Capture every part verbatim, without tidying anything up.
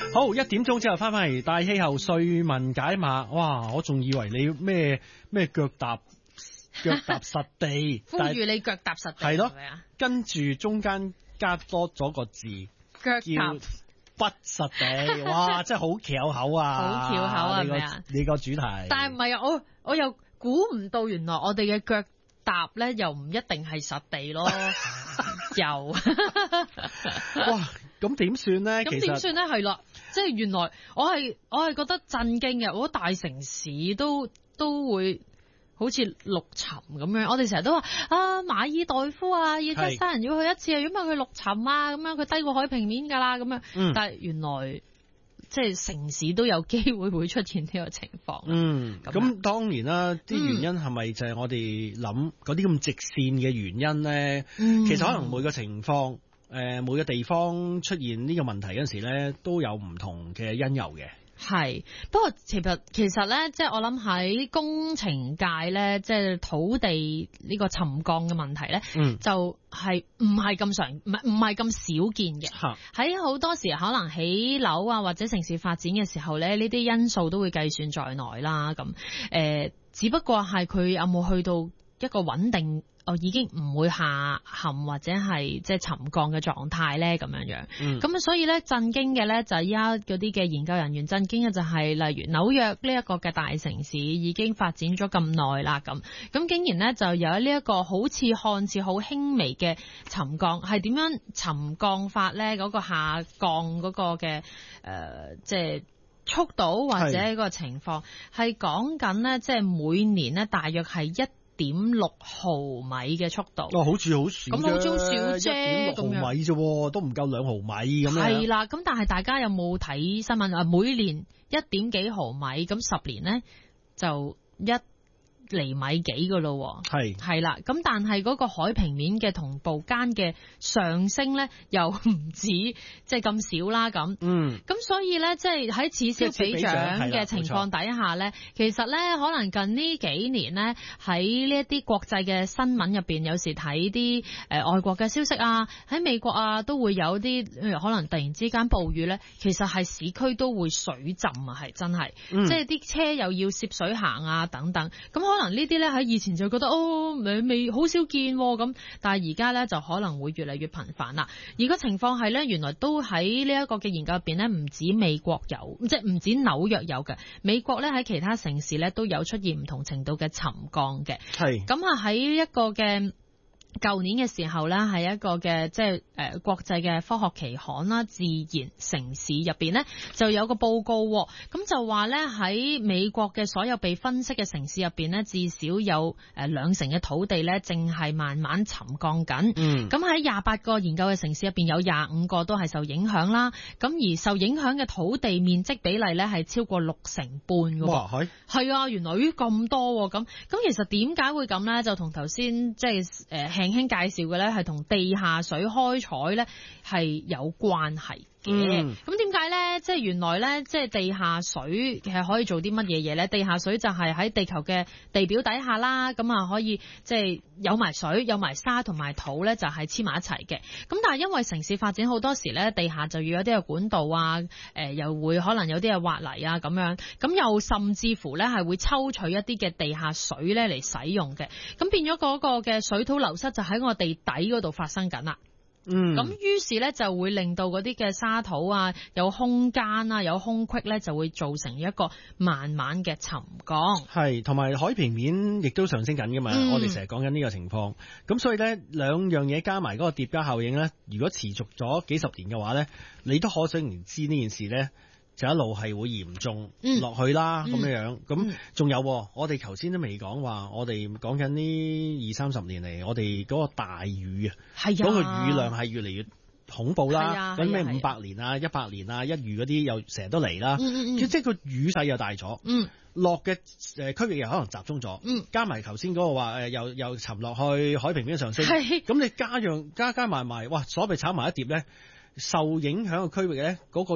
好，一點鐘之後翻返嚟大氣候歲問解碼。哇！我仲以為你咩咩腳踏腳踏實地， 呼籲你腳踏實地係咯， 係咪啊？ 跟住中間加多咗個字， 腳叫踏不實地。哇！真係好翹口啊！ 好翹口啊，係你個咪啊？ 你個主題， 但係唔係啊？我我又估唔到，原來我哋嘅腳踏咧又唔一定係實地咯，又哇！咁點算咧？ 咁點算咧？係啦，即係原來我係我係覺得震驚嘅，我覺得大城市都都會好似陸沉咁樣。我哋成日都話啊，馬爾代夫啊，要一生人要去一次啊，如果唔係佢陸沉啊，咁樣佢低過海平面㗎啦，咁樣。 嗯、但係原來即係城市都有機會會出現呢個情況。 嗯，咁樣當然啦，啲原因係咪就係我哋諗嗰啲咁直線嘅原因咧？ 嗯、 其實可能每個情況。誒、呃，每個地方出現呢個問題嗰陣時咧，都有唔同嘅因由嘅。 係，不過其實其實咧，即係我諗喺工程界咧，即係土地呢個沉降嘅問題咧， 嗯， 就係唔係咁常，唔係唔係咁少見嘅。喺好多時可能起樓啊或者城市發展嘅時候咧，呢啲因素都會計算在內啦。咁誒、呃，只不過係佢有冇去到一個穩定，我已經唔會下陷或者係即係沉降嘅狀態咧，咁樣樣。咁、嗯、所以咧震驚嘅咧就係依家嗰啲嘅研究人員震驚嘅就係、是、例如紐約呢一個嘅大城市已經發展咗咁耐啦，咁咁竟然咧就有呢一個好似看似好輕微嘅沉降，係點樣沉降法咧？嗰、那個下降嗰個嘅誒、呃、即係速度或者嗰個情況係講緊咧，即係每年咧大約係一點六毫米嘅速度。 哦，好似好少， 咁好少少啫， 一點六毫米啫，都唔夠兩毫米咁樣。 係啦，咁但係大家有冇睇新聞啊？每年一點幾毫米，咁十年咧就一厘米幾噶咯，係係啦，咁但係嗰個海平面嘅同步間嘅上升咧，又唔止即係咁少啦，咁，嗯，咁所以咧，即係喺此消彼長嘅情況底下咧，其實咧可能近呢幾年咧喺呢一啲國際嘅新聞入邊，有時睇啲誒外國嘅消息啊，喺美國啊都會有啲、呃、可能突然之間暴雨咧，其實係市區都會水浸啊，係真係，嗯、即係啲車又要涉水行啊等等，咁可。可能呢啲咧喺以前就覺得哦未未好少見咁，但係而家咧就可能會越嚟越頻繁啦。而個情況係咧，原來都喺呢一個嘅研究入邊咧，唔止美國有，即係唔止紐約有嘅，美國咧喺其他城市咧都有出現唔同程度嘅沉降嘅。係咁啊喺一個嘅。舊年嘅時候咧，係一個嘅即係誒國際嘅科學期刊啦，《自然城市》入邊咧就有個報告，咁就話咧喺美國嘅所有被分析嘅城市入邊咧，至少有誒兩成嘅土地咧，正係慢慢沉降緊。嗯，咁喺廿八個研究嘅城市入邊，有廿五個都係受影響啦。咁而受影響嘅土地面積比例咧，係超過六成半㗎。哇，係係啊，原來咦咁多咁咁，其實點解會咁咧？就同頭先即係誒。呃輕輕介紹嘅咧，係同地下水開採咧係有關係嘅。咁點解咧？即係原來咧，即係地下水其實可以做啲乜嘢嘢咧？地下水就係喺地球嘅地表底下啦，咁啊可以即係有埋水、有埋沙同埋土咧，就係黐埋一齊嘅。咁但係因為城市發展好多時咧，地下就要有啲嘅管道啊，誒、呃、又會可能有啲嘅挖泥啊咁樣，咁又甚至乎咧係會抽取一啲嘅地下水咧嚟使用嘅。咁變咗嗰個嘅水土流失就喺我地底嗰度發生緊啦。嗯，咁於是咧就會令到嗰啲嘅沙土啊有空間啊有空隙咧，就會造成一個慢慢嘅沉降。係，同埋海平面亦都上升緊噶嘛。嗯、我哋成日講緊呢個情況，咁所以咧兩樣嘢加埋嗰個疊加效應咧，如果持續咗幾十年嘅話咧，你都可想而知呢件事咧。就一路係會嚴重落去啦，咁、嗯、樣樣，咁仲、嗯、有，我哋頭先都未講話，我哋講緊呢二三十年嚟，我哋嗰個大雨啊，嗰、嗰個雨量係越嚟越恐怖啦，咁咩五百年啊、一百年啊、一遇嗰啲又成日都嚟啦，嗯嗯嗯、即係個雨勢又大咗，嗯、落嘅誒區域又可能集中咗，嗯、加埋頭先嗰個話誒又又沉落去海平面上升，咁你加樣加加埋埋，哇！所謂炒埋一碟咧，受影響嘅區域咧嗰、嗰個。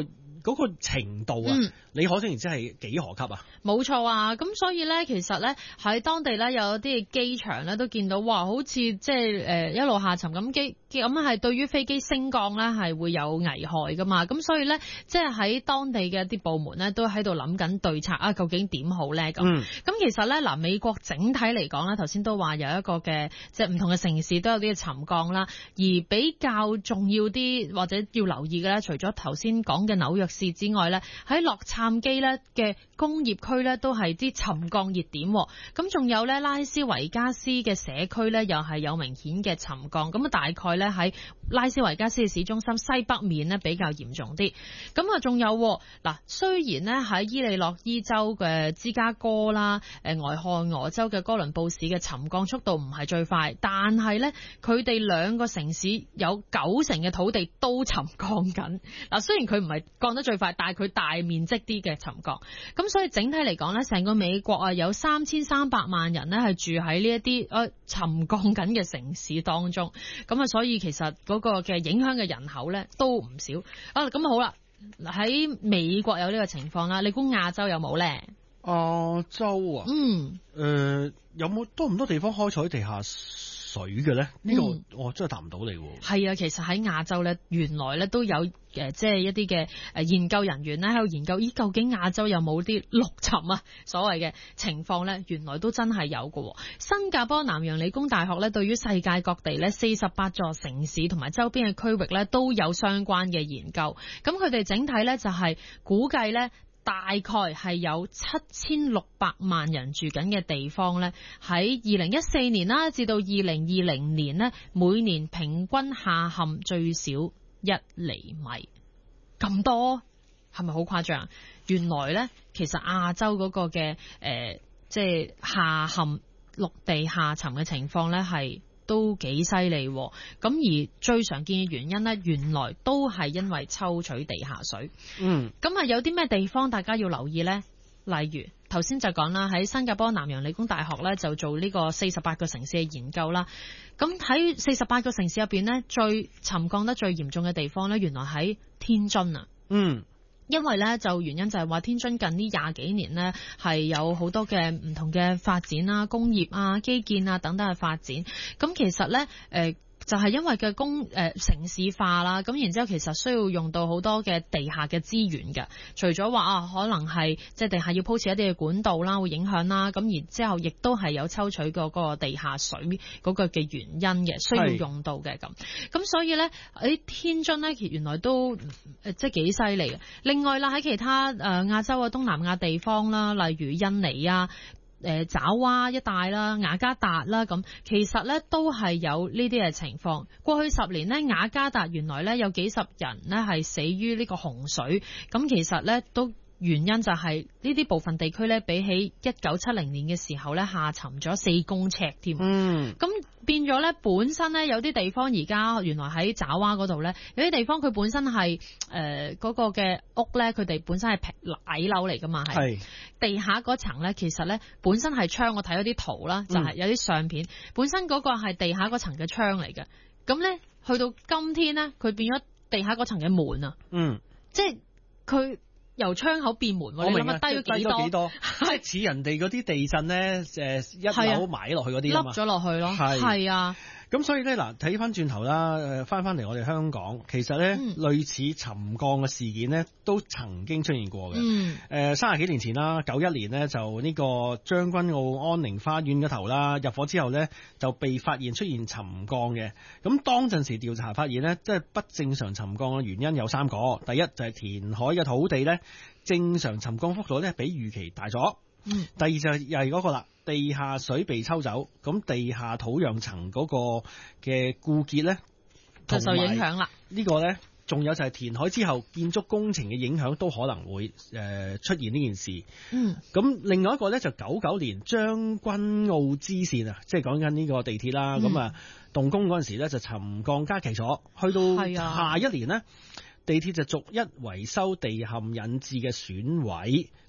嗰個程度啊，嗯、你可想而知係幾何級啊？ 冇錯啊！咁所以咧，其實咧喺當地咧有啲機場咧都見到，哇！好似即係誒一路下沉咁機，咁係對於飛機升降咧係會有危害噶嘛。咁所以咧，即係喺當地嘅一啲部門咧都喺度諗緊對策啊，究竟點好咧？咁咁、嗯、其實咧嗱，美國整體嚟講咧，頭先都話有一個嘅即係唔同嘅城市都有啲嘅沉降啦，而比較重要啲或者要留意嘅咧，除咗頭先講嘅紐約市之外咧，喺洛杉磯咧嘅工業區咧都係啲沉降熱點，咁仲有咧拉斯維加斯嘅社區咧又係有明顯嘅沉降，咁啊大概咧喺拉斯維加斯嘅市中心西北面咧比較嚴重啲，咁啊仲有嗱，雖然咧喺伊利諾伊州嘅芝加哥啦，誒俄亥俄州嘅哥倫布市嘅沉降速度唔係最快，但係咧佢哋兩個城市有九成嘅土地都沉降緊，嗱雖然佢唔係降得最快，但係佢大面積啲嘅沉降，咁所以整體嚟講咧，成個美國啊有三千三百萬人咧係住喺呢一啲誒沉降緊嘅城市當中，咁啊所以其實嗰個嘅影響嘅人口咧都唔少啊。咁好啦，喺美國有呢個情況啦，你估亞洲有冇咧？ 亞洲啊， 嗯， 誒、呃、有冇多唔多地方開採地下水嘅咧？呢、這個、嗯、我真係答唔到你喎。係啊，其實喺亞洲咧，原來咧都有誒，即係一啲嘅誒研究人員咧喺度研究，咦，究竟亞洲有冇啲陸沉啊所謂嘅情況咧？原來都真係有喎。新加坡南洋理工大學咧，對於世界各地咧四十八座城市同埋周邊嘅區域咧都有相關嘅研究。咁佢哋整體咧就係估計咧，大概係有七千六百萬人住緊嘅地方咧，喺二零一四年啦，至到二零二零年呢，每年平均下陷最少一厘米，咁多係咪好誇張？原來咧，其實亞洲嗰個嘅誒，即係下陷陸地下沉嘅情況咧，係都幾犀利。咁而最常見嘅原因咧，原來都係因為抽取地下水。 嗯， 咁啊有啲咩地方大家要留意咧？例如頭先就講啦，喺新加坡南洋理工大學咧就做呢個四十八個城市嘅研究啦。咁喺四十八個城市入邊咧，最沉降得最嚴重嘅地方咧，原來喺天津啊。 嗯。 因為咧就原因就係話天津近呢廿幾年呢係有好多嘅唔同嘅發展啦，工業啊、基建啊等等嘅發展。咁其實咧誒。呃就係因為嘅工誒、呃、城市化啦，咁然之後其實需要用到好多嘅地下嘅資源嘅，除咗話啊可能係即係地下要鋪設一啲嘅管道啦，會影響啦，咁然之後亦都係有抽取嗰個地下水嗰個嘅原因嘅，需要用到嘅咁。咁所以咧喺天津咧，其實原來都誒即係幾犀利嘅。另外啦，喺其他誒亞洲嘅東南亞地方啦，例如印尼啊。誒爪哇一帶啦，雅加達啦，咁其實咧都係有呢啲嘅情況。過去十年呢，雅加達原來咧有幾十人呢係死於呢個洪水，咁其實咧都原因就係呢啲部分地區咧比起一九七零年嘅時候咧下沉咗四公尺添。 嗯， 咁變咗咧本身咧有啲地方而家原來喺爪哇嗰度咧，有啲地方佢本身係誒嗰個嘅屋咧，佢哋本身係平矮樓嚟噶嘛，係地下嗰層咧，其實咧本身係窗，我睇咗啲圖啦，就係、是、有啲相片，嗯、本身嗰個係地下嗰層嘅窗嚟嘅。咁咧去到今天咧，佢變咗地下嗰層嘅門啊。 嗯， 即係佢。由窗口變門，你諗下低咗幾多？ 低咗幾多？即係似人哋嗰啲地震咧，誒一樓埋落去嗰啲啊嘛， 凹咗落去咯，係啊。咁所以咧嗱，睇翻轉頭啦，誒翻翻嚟我哋香港，其實咧、嗯、類似沉降嘅事件咧，都曾經出現過嘅。 嗯。 誒三十幾年前啦，九一年呢，就呢個將軍澳安寧花園嗰頭啦，入伙之後咧就被發現出現沉降嘅。咁當陣時調查發現咧，即係不正常沉降嘅原因有三個。第一就係填海嘅土地咧，正常沉降幅度咧比預期大咗。 嗯。 第二就係又係嗰個啦。地下水被抽走，咁地下土壤層嗰個嘅固結咧， 就受影響啦。 呢個咧，仲有就係填海之後建築工程嘅影響都可能會誒、呃、出現呢件事。 嗯，咁另外一個咧就九九年將軍澳支線啊，即係講緊呢個地鐵啦。咁、嗯、啊動工嗰陣時咧就沉降加劇咗，去到下一年呢，地鐵就逐一維修地陷引致嘅損毀，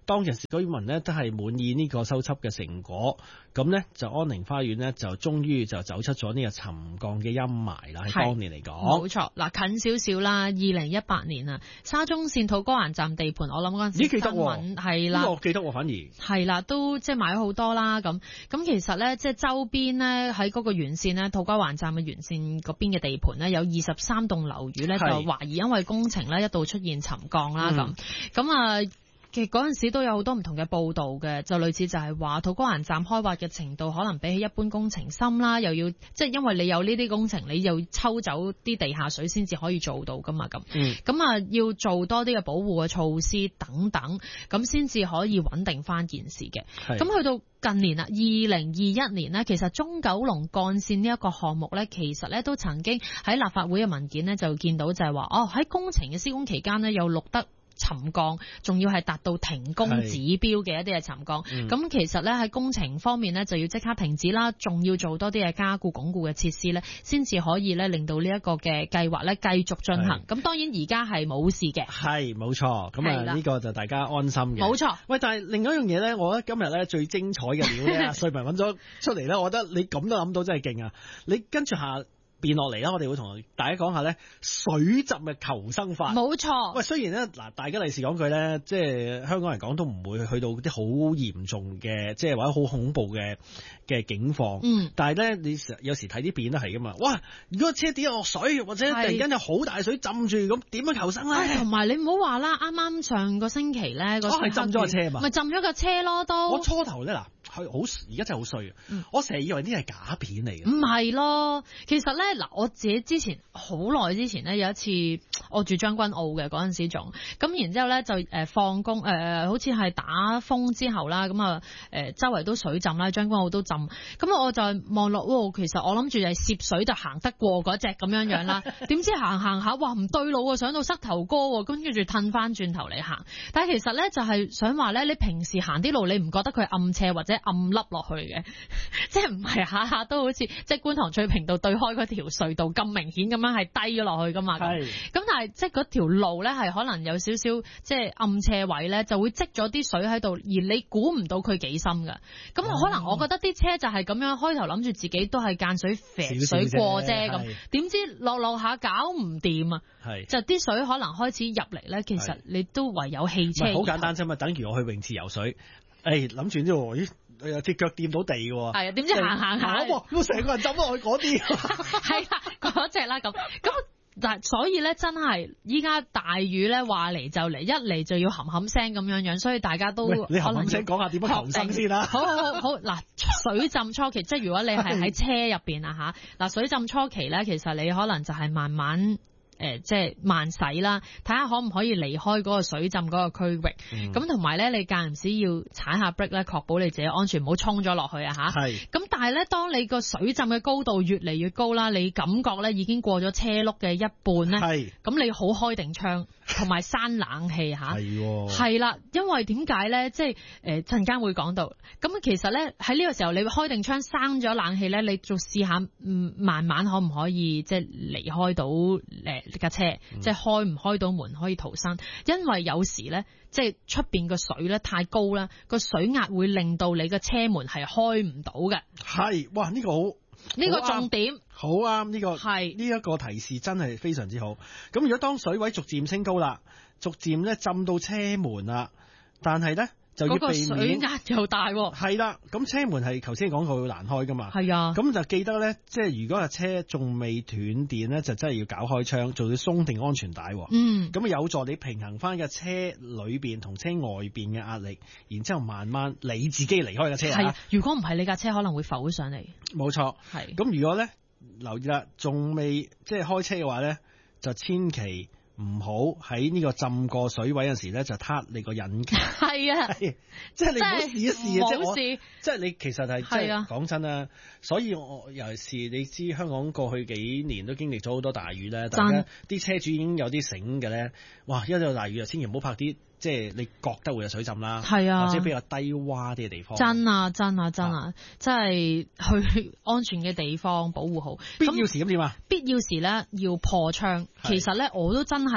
當陣時居民呢都係滿意呢個修葺嘅成果，咁呢就安寧花園呢就終於就走出咗呢個沉降嘅陰霾啦。喺當年嚟講， 冇錯。嗱，近少少啦，二零一八年啊，沙中線土瓜灣站地盤，我諗嗰陣時咦記得喎， 係啦， 我記得喎，反而係啦，都即係買咗好多啦。咁咁其實咧，即係周邊咧喺嗰個沿線咧，土瓜灣站嘅沿線嗰邊嘅地盤咧，有二十三棟樓宇咧，就懷疑因為工程咧一度出現沉降啦。咁咁啊。其實嗰陣時都有好多唔同嘅報道嘅，就類似就係話土瓜灣站開挖嘅程度可能比起一般工程深啦，又要即係因為你有呢啲工程，你又抽走啲地下水先至可以做到噶嘛。咁咁啊要做多啲嘅保護嘅措施等等，咁先至可以穩定翻件事嘅。咁去到近年啦，二零二一年呢，其實中九龍幹線呢一個項目呢，其實呢都曾經喺立法會嘅文件呢就見到就係話，哦喺工程嘅施工期間呢，又錄得沉降，仲要係達到停工指標嘅一啲嘅沉降。咁、嗯、其實咧喺工程方面咧就要即刻停止啦，仲要做多啲嘅加固鞏固嘅設施咧，先至可以咧令到呢一個嘅計劃咧繼續進行。咁當然而家係冇事嘅，係冇錯。咁啊呢個就大家安心嘅。冇錯。喂，但係另外一樣嘢咧，我覺得今日咧最精彩嘅料咧，瑞文揾咗出嚟咧，我覺得你咁都諗到真係勁啊！你跟住下變落嚟啦，我哋會同大家講下咧水浸嘅求生法。冇錯。喂，雖然咧嗱，大家利是講句咧，即係香港人講都唔會去到啲好嚴重嘅，即係或者好恐怖嘅嘅境況。嗯。但係咧，你有時睇啲片都係噶嘛。哇！如果車跌落水，或者突然間有好大水浸住，咁點樣求生咧？同埋你唔好話啦，啱啱上個星期咧，個係浸咗個車嘛，咪浸咗個車咯都。我初頭咧嗱，係好而家真係好衰啊！嗯、我成日以為呢係假片嚟嘅。唔係咯，其實咧。嗱，我自己之前好耐之前咧有一次，我住將軍澳嘅嗰陣時仲，咁然之後咧就誒放工誒，好似係打風之後啦，咁啊誒周圍都水浸啦，將軍澳都浸，咁我就望落，其實我諗住係涉水就行得過嗰隻咁樣樣啦，點知行行下，哇唔對路啊，上到膝頭哥喎，跟住褪翻轉頭嚟行，但係其實咧就係想話咧，你平時行啲路你唔覺得佢暗斜或者暗凹落去嘅，即係唔係下下都好似即係觀塘翠屏道對開嗰條隧道咁明顯咁樣係低咗落去噶嘛？係。咁但係即係嗰條路咧係可能有少少即係暗斜位咧，就會積咗啲水喺度，而你估唔到佢幾深噶。咁可能我覺得啲車就係咁樣，開頭諗住自己都係間水肥水過啫咁，點知落落下搞唔掂啊！係。就啲水可能開始入嚟咧，其實你都唯有汽車。好簡單啫嘛，等於我去泳池游水，誒諗住呢度咦？誒，隻腳掂到地嘅喎，係啊，點知行行下，我成個人浸落去嗰啲，係啦，嗰隻啦咁，咁但所以咧，真係依家大雨咧話嚟就嚟，一嚟就要冚冚聲咁樣樣，所以大家都你冚冚聲講下點樣求生先啦。好好好好，嗱，水浸初期，即係如果你係喺車入邊啊吓，嗱，水浸初期咧，其實你可能就係慢慢。誒、呃，即係慢駛啦，睇下可唔可以離開嗰個水浸嗰個區域。咁同埋咧，你間唔時要踩下 brake 咧，確保你自己安全，唔好衝咗落去啊！吓，係。咁但係咧，當你個水浸嘅高度越嚟越高啦，你感覺咧已經過咗車轆嘅一半咧，係。咁你好開定窗，同埋閂冷氣吓，係。係啦，因為點解咧？即係誒，陣間會講到。咁其實咧喺呢個時候，你開定窗，閂咗冷氣咧，你就試下，嗯，慢慢可唔可以即係離開到誒？呃架車即係開唔開到門可以逃生，因為有時咧即係出邊個水咧太高啦，個水壓會令到你個車門係開唔到嘅。係，哇呢個好呢個重點好啱，呢個係呢一個提示真係非常之好。咁如果當水位逐漸升高啦，逐漸咧浸到車門啦，但係咧。就要避免、嗰個、水壓又大喎、啊，係啦。咁車門係頭先講過會難開噶嘛，係啊。咁就記得咧，即係如果架車仲未斷電咧，就真係要搞開窗，做到鬆定安全帶。嗯，咁有助你平衡翻架車裏邊同車外邊嘅壓力，然之後慢慢你自己離開架車。係、啊，如果唔係你架車可能會浮上嚟。冇錯，係。咁如果咧留意啦，仲未即係開車嘅話咧，就千祈。唔好喺呢個浸過水位嗰時咧，就撻你個引擎。係啊，即係你唔好試一試啊！即係我，即係你其實係即係講真啦。所以我尤其是你知香港過去幾年都經歷咗好多大雨咧，大家啲車主已經有啲醒嘅咧。哇！一有大雨就千祈唔好拍啲即係你覺得會有水浸啦，係啊，或者比較低洼啲嘅地方。真啊，真啊，真啊，即係去安全嘅地方保護好。必要時咁點啊？必要時咧要破窗。其實咧我都真係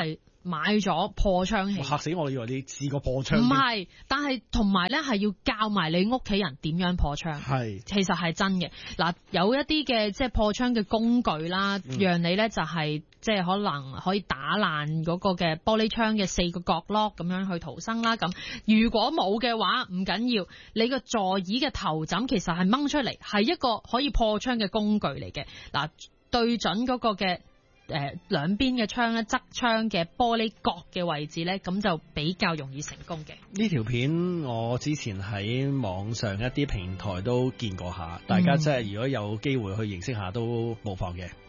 買咗破窗器。 嚇死我！以為你試過破窗。 唔係，但係同埋咧係要教埋你屋企人點樣破窗。 係， 其實係真嘅。嗱，有一啲嘅即係破窗嘅工具啦，嗯、讓你咧就係即係可能可以打爛嗰個嘅玻璃窗嘅四個角落咁樣去逃生啦。咁如果冇嘅話，唔緊要，你個座椅嘅頭枕其實係掹出嚟，係一個可以破窗嘅工具嚟嘅。嗱，對準嗰個嘅誒兩邊嘅窗咧，側窗嘅玻璃角嘅位置咧，咁就比較容易成功嘅。 呢條片我之前喺網上一啲平台都見過下，大家真係如果有機會去認識下都無妨嘅。